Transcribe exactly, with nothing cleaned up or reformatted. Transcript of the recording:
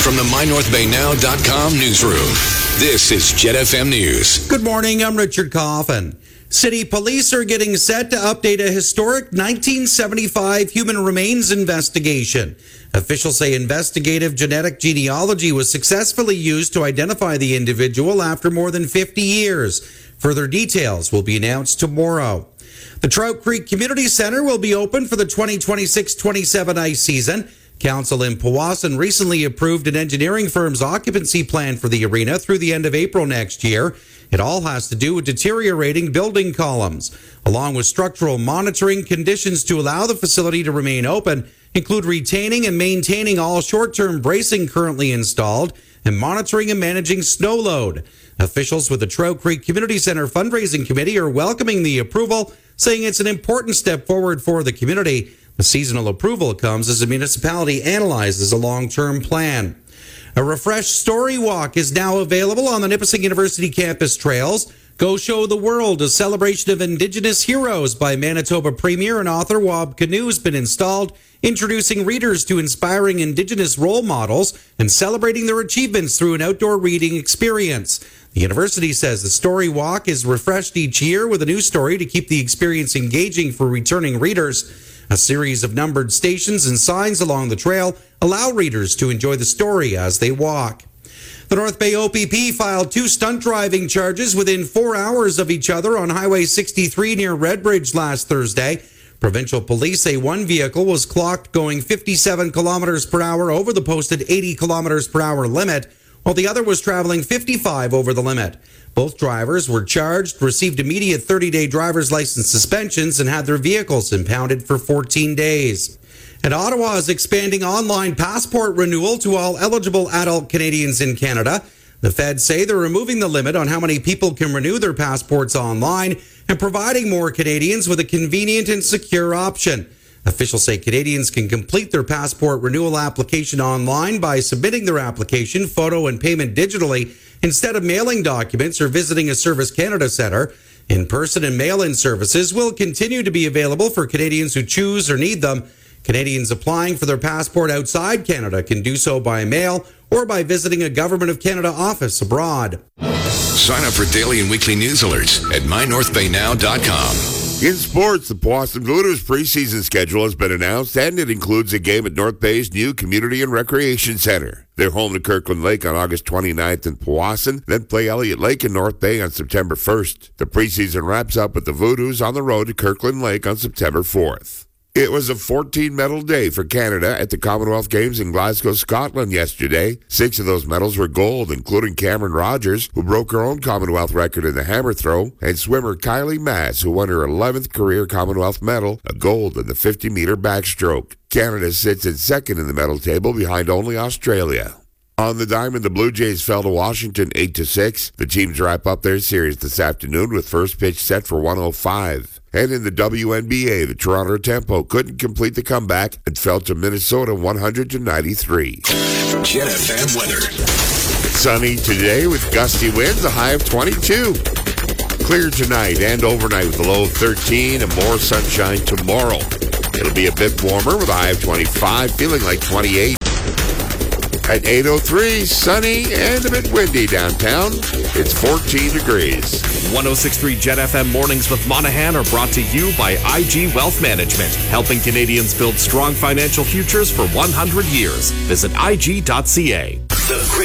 from the my north bay now dot com newsroom, this is Jet F M News. Good morning, I'm Richard Coffin. City police are getting set to update a historic nineteen seventy-five human remains investigation. Officials say investigative genetic genealogy was successfully used to identify the individual after more than fifty years. Further details will be announced tomorrow. The Trout Creek Community Center will be open for the twenty twenty-six twenty-seven ice season. Council in Powassan recently approved an engineering firm's occupancy plan for the arena through the end of April next year. It all has to do with deteriorating building columns, along with structural monitoring. Conditions to allow the facility to remain open include retaining and maintaining all short-term bracing currently installed and monitoring and managing snow load. Officials with the Trout Creek Community Center Fundraising Committee are welcoming the approval, saying it's an important step forward for the community. The seasonal approval comes as the municipality analyzes a long-term plan. A refreshed story walk is now available on the Nipissing University campus trails. Go Show the World, a celebration of Indigenous heroes by Manitoba Premier and author Wab Kinew, has been installed, introducing readers to inspiring Indigenous role models and celebrating their achievements through an outdoor reading experience. The university says the story walk is refreshed each year with a new story to keep the experience engaging for returning readers. A series of numbered stations and signs along the trail allow readers to enjoy the story as they walk. The North Bay O P P filed two stunt driving charges within four hours of each other on Highway sixty-three near Redbridge last Thursday. Provincial police say one vehicle was clocked going fifty-seven kilometers per hour over the posted eighty kilometers per hour limit, while the other was traveling fifty-five over the limit. Both drivers were charged, received immediate thirty-day driver's license suspensions, and had their vehicles impounded for fourteen days. And Ottawa is expanding online passport renewal to all eligible adult Canadians in Canada. The feds say they're removing the limit on how many people can renew their passports online and providing more Canadians with a convenient and secure option. Officials say Canadians can complete their passport renewal application online by submitting their application, photo, and payment digitally instead of mailing documents or visiting a Service Canada Centre. In-person and mail-in services will continue to be available for Canadians who choose or need them. Canadians applying for their passport outside Canada can do so by mail or by visiting a Government of Canada office abroad. Sign up for daily and weekly news alerts at my north bay now dot com. In sports, the Powassan Voodoo's preseason schedule has been announced, and it includes a game at North Bay's new Community and Recreation Center. They're home to Kirkland Lake on August twenty-ninth in Powassan, then play Elliott Lake in North Bay on September first. The preseason wraps up with the Voodoos on the road to Kirkland Lake on September fourth. It was a fourteen-medal day for Canada at the Commonwealth Games in Glasgow, Scotland yesterday. Six of those medals were gold, including Cameron Rogers, who broke her own Commonwealth record in the hammer throw, and swimmer Kylie Mass, who won her eleventh career Commonwealth medal, a gold in the fifty-meter backstroke. Canada sits in second in the medal table behind only Australia. On the diamond, the Blue Jays fell to Washington eight to six. The teams wrap up their series this afternoon with first pitch set for one oh five. And in the W N B A, the Toronto Tempo couldn't complete the comeback and fell to Minnesota one hundred to ninety-three. Jet F M weather. Sunny today with gusty winds, a high of twenty-two. Clear tonight and overnight with a low of thirteen and more sunshine tomorrow. It'll be a bit warmer with a high of twenty-five, feeling like twenty-eight. At eight oh three, sunny and a bit windy downtown. It's fourteen degrees. one oh six point three Jet F M Mornings with Monahan are brought to you by I G Wealth Management, helping Canadians build strong financial futures for one hundred years. Visit I G dot C A. The